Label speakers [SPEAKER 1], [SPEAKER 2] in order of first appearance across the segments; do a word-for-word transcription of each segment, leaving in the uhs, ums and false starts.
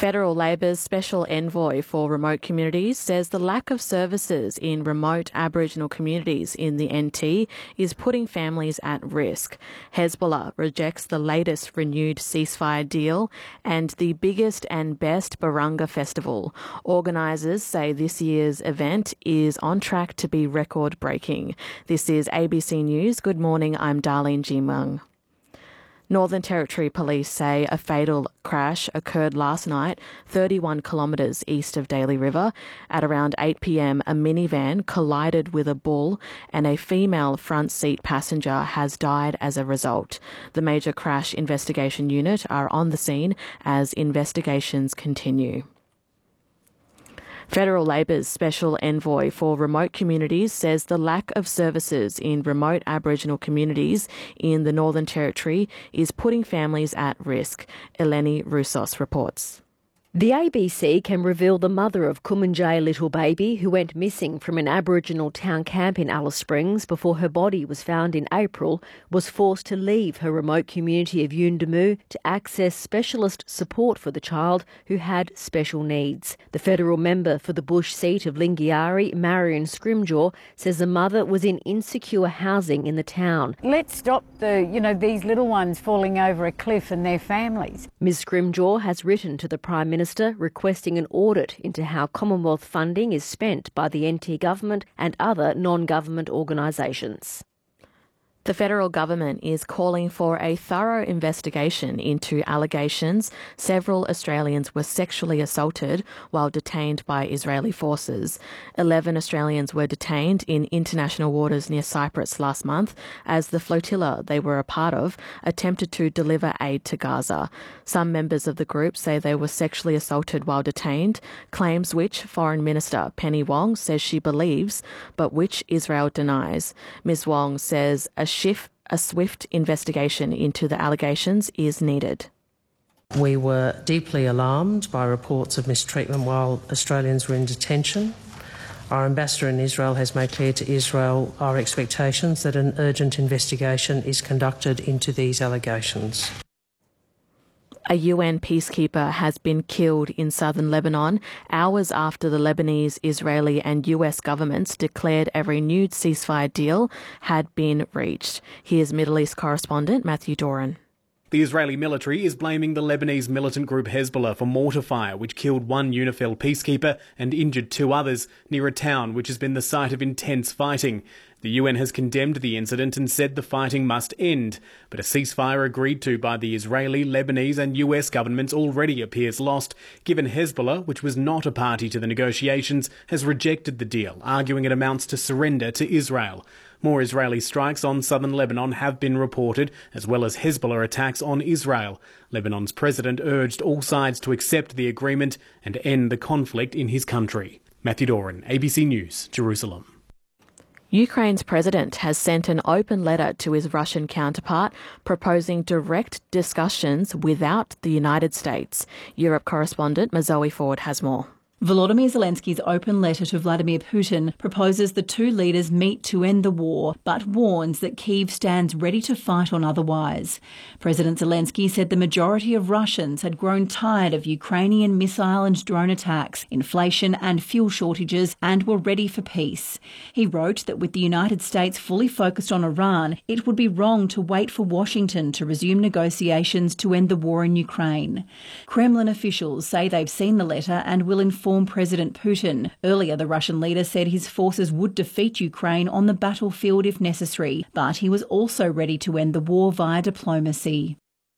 [SPEAKER 1] Federal Labor's Special Envoy for Remote Communities says the lack of services in remote Aboriginal communities in the N T is putting families at risk. Hezbollah rejects the latest renewed ceasefire deal and the biggest and best Barunga Festival. Organisers say this year's event is on track to be record-breaking. This is A B C News. Good morning, I'm Darlene Jimung. Northern Territory Police say a fatal crash occurred last night thirty-one kilometres east of Daly River. At around eight p m, a minivan collided with a bull and a female front seat passenger has died as a result. The Major Crash Investigation Unit are on the scene as investigations continue. Federal Labor's Special Envoy for Remote Communities says the lack of services in remote Aboriginal communities in the Northern Territory is putting families at risk. Eleni Roussos reports.
[SPEAKER 2] The A B C can reveal the mother of Kumanjay little baby who went missing from an Aboriginal town camp in Alice Springs before her body was found in April was forced to leave her remote community of Yuendumu to access specialist support for the child who had special needs. The federal member for the Bush seat of Lingiari, Marion Scrimgeour, says the mother was in insecure housing in the town.
[SPEAKER 3] Let's stop the, you know, these little ones falling over a cliff and their families.
[SPEAKER 2] Ms Scrimgeour has written to the Prime Minister requesting an audit into how Commonwealth funding is spent by the N T government and other non-government organisations.
[SPEAKER 1] The federal government is calling for a thorough investigation into allegations several Australians were sexually assaulted while detained by Israeli forces. Eleven Australians were detained in international waters near Cyprus last month as the flotilla they were a part of attempted to deliver aid to Gaza. Some members of the group say they were sexually assaulted while detained, claims which Foreign Minister Penny Wong says she believes, but which Israel denies. Ms Wong says a Shift, a swift investigation into the allegations is needed.
[SPEAKER 4] We were deeply alarmed by reports of mistreatment while Australians were in detention. Our ambassador in Israel has made clear to Israel our expectations that an urgent investigation is conducted into these allegations.
[SPEAKER 1] A U N peacekeeper has been killed in southern Lebanon hours after the Lebanese, Israeli and U S governments declared a renewed ceasefire deal had been reached. Here's Middle East correspondent Matthew Doran.
[SPEAKER 5] The Israeli military is blaming the Lebanese militant group Hezbollah for mortar fire, which killed one UNIFIL peacekeeper and injured two others near a town which has been the site of intense fighting. The U N has condemned the incident and said the fighting must end, but a ceasefire agreed to by the Israeli, Lebanese and U S governments already appears lost, given Hezbollah, which was not a party to the negotiations, has rejected the deal, arguing it amounts to surrender to Israel. More Israeli strikes on southern Lebanon have been reported, as well as Hezbollah attacks on Israel. Lebanon's president urged all sides to accept the agreement and end the conflict in his country. Matthew Doran, A B C News, Jerusalem.
[SPEAKER 1] Ukraine's president has sent an open letter to his Russian counterpart proposing direct discussions without the United States. Europe correspondent Mazoe Ford has more.
[SPEAKER 6] Volodymyr Zelensky's open letter to Vladimir Putin proposes the two leaders meet to end the war, but warns that Kyiv stands ready to fight on otherwise. President Zelensky said the majority of Russians had grown tired of Ukrainian missile and drone attacks, inflation and fuel shortages, and were ready for peace. He wrote that with the United States fully focused on Iran, it would be wrong to wait for Washington to resume negotiations to end the war in Ukraine. Kremlin officials say they've seen the letter and will inform President Putin. Earlier, the Russian leader said his forces would defeat Ukraine on the battlefield if necessary, but he was also ready to end the war via diplomacy.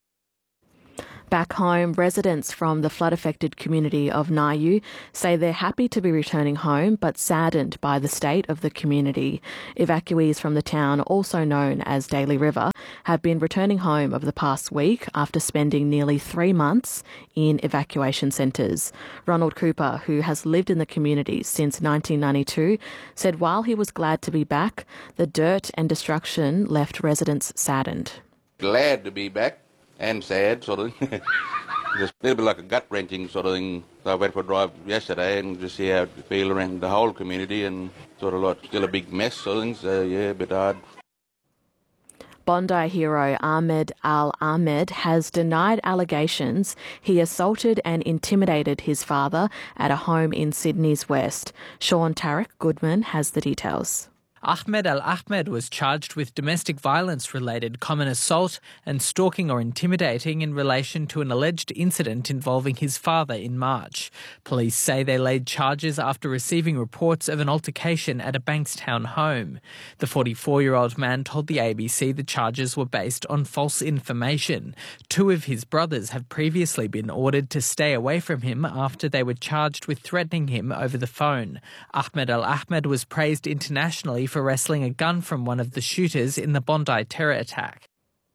[SPEAKER 1] Back home, residents from the flood-affected community of Nayu say they're happy to be returning home but saddened by the state of the community. Evacuees from the town, also known as Daly River, have been returning home over the past week after spending nearly three months in evacuation centres. Ronald Cooper, who has lived in the community since nineteen ninety-two, said while he was glad to be back, the dirt and destruction left residents saddened.
[SPEAKER 7] Glad to be back. And sad, sort of. Just a little bit like a gut-wrenching sort of thing. So I went for a drive yesterday and just see how it feel around the whole community and sort of like still a big mess sort of thing, so yeah, a bit hard.
[SPEAKER 1] Bondi hero Ahmed Al-Ahmed has denied allegations he assaulted and intimidated his father at a home in Sydney's West. Sean Tarek Goodman has the details.
[SPEAKER 8] Ahmed Al-Ahmed was charged with domestic violence-related common assault and stalking or intimidating in relation to an alleged incident involving his father in March. Police say they laid charges after receiving reports of an altercation at a Bankstown home. The forty-four-year-old man told the A B C the charges were based on false information. Two of his brothers have previously been ordered to stay away from him after they were charged with threatening him over the phone. Ahmed Al-Ahmed was praised internationally for wrestling a gun from one of the shooters in the Bondi terror attack.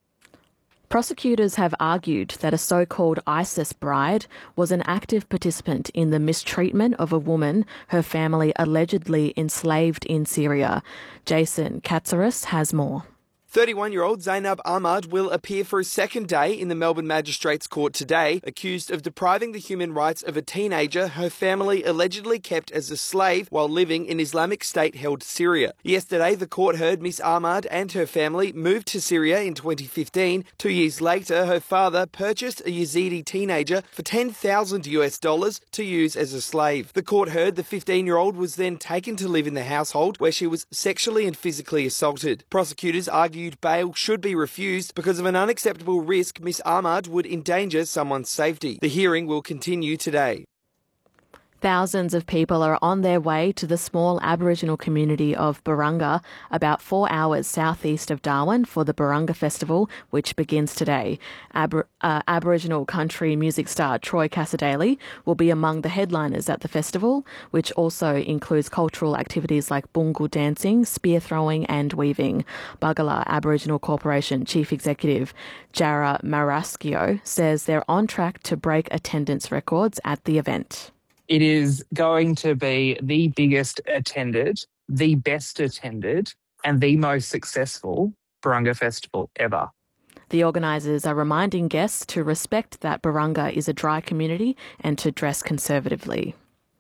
[SPEAKER 1] Prosecutors have argued that a so-called ISIS bride was an active participant in the mistreatment of a woman her family allegedly enslaved in Syria. Jason Katsaris has more.
[SPEAKER 9] thirty-one-year-old Zainab Ahmad will appear for a second day in the Melbourne Magistrates Court today, accused of depriving the human rights of a teenager her family allegedly kept as a slave while living in Islamic State-held Syria. Yesterday, the court heard Miss Ahmad and her family moved to Syria in twenty fifteen. Two years later, her father purchased a Yazidi teenager for ten thousand US dollars to use as a slave. The court heard the fifteen-year-old was then taken to live in the household where she was sexually and physically assaulted. Prosecutors argued bail should be refused because of an unacceptable risk Miss Ahmad would endanger someone's safety. The hearing will continue today.
[SPEAKER 1] Thousands of people are on their way to the small Aboriginal community of Barunga, about four hours southeast of Darwin, for the Barunga Festival, which begins today. Ab- uh, Aboriginal country music star Troy Cassadaly will be among the headliners at the festival, which also includes cultural activities like bungle dancing, spear throwing and weaving. Bugala Aboriginal Corporation Chief Executive Jara Maraskio says they're on track to break attendance records at the event.
[SPEAKER 10] It is going to be the biggest attended, the best attended, and the most successful Barunga Festival ever.
[SPEAKER 1] The organisers are reminding guests to respect that Barunga is a dry community and to dress conservatively.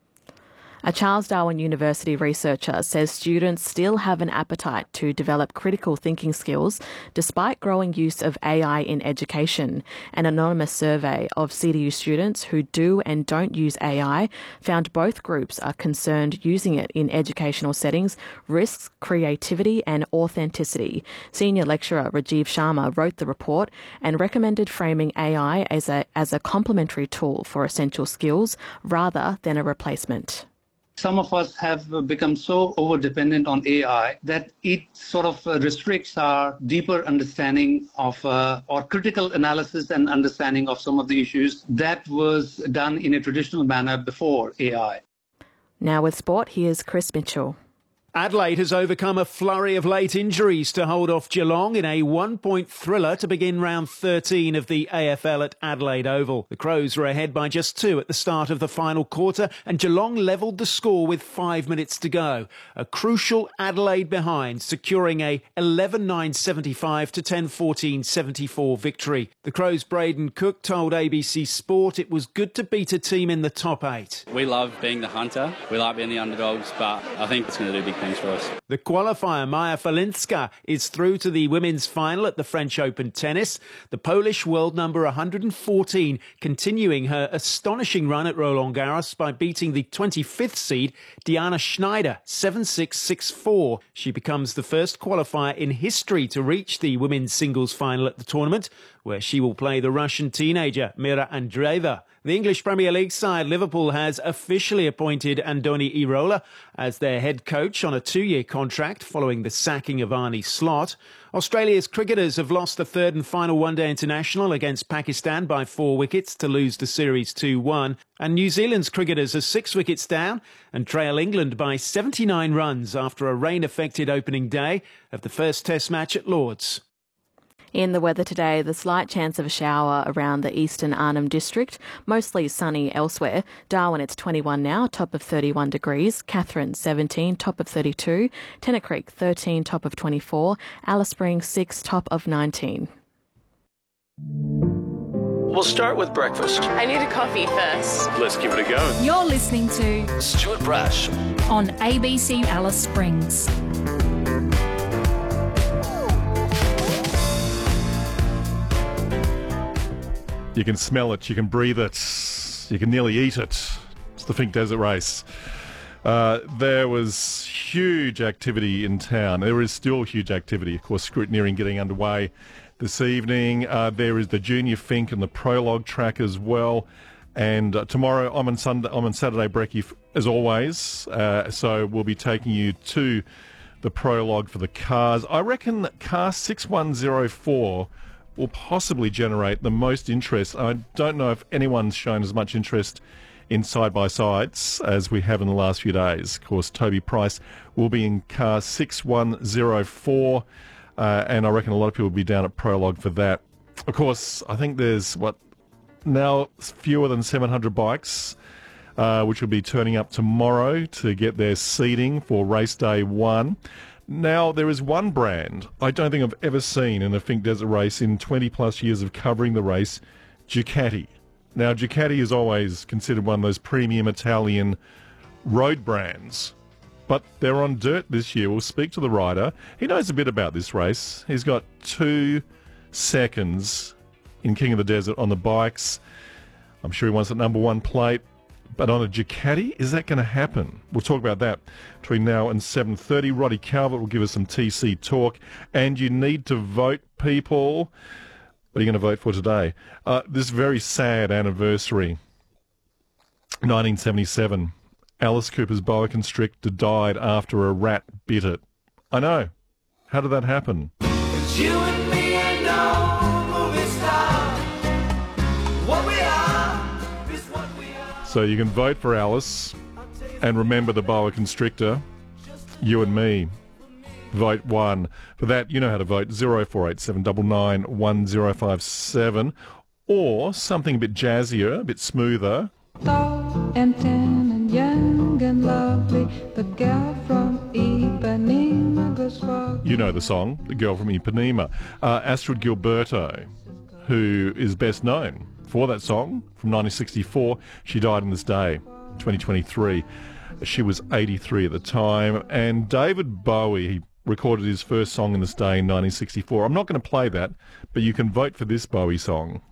[SPEAKER 1] A Charles Darwin University researcher says students still have an appetite to develop critical thinking skills despite growing use of A I in education. An anonymous survey of C D U students who do and don't use A I found both groups are concerned using it in educational settings risks creativity and authenticity. Senior lecturer Rajiv Sharma wrote the report and recommended framing A I as a, as a complementary tool for essential skills rather than a replacement.
[SPEAKER 11] Some of us have become so over-dependent on A I that it sort of restricts our deeper understanding of uh, or critical analysis and understanding of some of the issues that was done in a traditional manner before A I.
[SPEAKER 1] Now with sport, here's Chris Mitchell.
[SPEAKER 12] Adelaide has overcome a flurry of late injuries to hold off Geelong in a one-point thriller to begin round thirteen of the A F L at Adelaide Oval. The Crows were ahead by just two at the start of the final quarter, and Geelong levelled the score with five minutes to go. A crucial Adelaide behind, securing a eleven nine seventy-five to ten fourteen seventy-four victory. The Crows' Braden Cook told A B C Sport it was good to beat a team in the top eight.
[SPEAKER 13] We love being the hunter, we like being the underdogs, but I think it's going to do big things for us.
[SPEAKER 12] The qualifier Maja Falinska is through to the women's final at the French Open tennis. The Polish world number one hundred fourteen continuing her astonishing run at Roland Garros by beating the twenty-fifth seed Diana Schneider seven six six four. She becomes the first qualifier in history to reach the women's singles final at the tournament, where she will play the Russian teenager Mira Andreeva. The English Premier League side Liverpool has officially appointed Andoni Iraola as their head coach on a two-year contract following the sacking of Arne Slot. Australia's cricketers have lost the third and final one-day international against Pakistan by four wickets to lose the series two one. And New Zealand's cricketers are six wickets down and trail England by seventy-nine runs after a rain-affected opening day of the first Test match at Lord's.
[SPEAKER 1] In the weather today, the slight chance of a shower around the eastern Arnhem District, mostly sunny elsewhere. Darwin, it's twenty-one now, top of thirty-one degrees. Katherine, seventeen, top of thirty-two. Tennant Creek, thirteen, top of twenty-four. Alice Springs, six, top of nineteen.
[SPEAKER 14] We'll start with breakfast.
[SPEAKER 15] I need a coffee first.
[SPEAKER 14] Let's give it a go.
[SPEAKER 16] You're listening to
[SPEAKER 14] Stuart Brash
[SPEAKER 16] on A B C Alice Springs.
[SPEAKER 17] You can smell it, you can breathe it, you can nearly eat it. It's the Finke Desert Race. Uh, there was huge activity in town. There is still huge activity, of course, scrutineering getting underway this evening. Uh, there is the Junior Finke and the Prologue track as well. And uh, tomorrow I'm on Sunday, I'm on Saturday Brekkie as always. Uh, so we'll be taking you to the Prologue for the cars. I reckon car six one zero four will possibly generate the most interest. I don't know if anyone's shown as much interest in side-by-sides as we have in the last few days. Of course, Toby Price will be in car six one zero four, uh, and I reckon a lot of people will be down at Prologue for that. Of course, I think there's, what, now fewer than seven hundred bikes, uh, which will be turning up tomorrow to get their seating for race day one. Now, there is one brand I don't think I've ever seen in a Finke Desert Race in twenty plus years of covering the race, Ducati. Now, Ducati is always considered one of those premium Italian road brands, but they're on dirt this year. We'll speak to the rider. He knows a bit about this race. He's got two seconds in King of the Desert on the bikes. I'm sure he wants the number one plate. But on a Ducati, is that going to happen? We'll talk about that between now and seven thirty. Roddy Calvert will give us some T C talk. And you need to vote, people. What are you going to vote for today? Uh, this very sad anniversary. nineteen seventy-seven. Alice Cooper's boa constrictor died after a rat bit it. I know. How did that happen?
[SPEAKER 18] It's you and me and no movie star. What we are is what we are.
[SPEAKER 17] So you can vote for Alice and remember the boa constrictor. You and me. Vote one. For that, you know how to vote. zero four eight seven nine nine one zero five seven. Or something a bit jazzier, a bit smoother.
[SPEAKER 19] Tall and tan and young and lovely, the girl from Ipanema goes for...
[SPEAKER 17] You know the song, The Girl from Ipanema. Uh, Astrid Gilberto, who is best known for that song from nineteen sixty-four. She died on this day, twenty twenty-three. She was eighty-three at the time. And David Bowie, he recorded his first song in this day in nineteen sixty-four. I'm not going to play that, but you can vote for this Bowie song.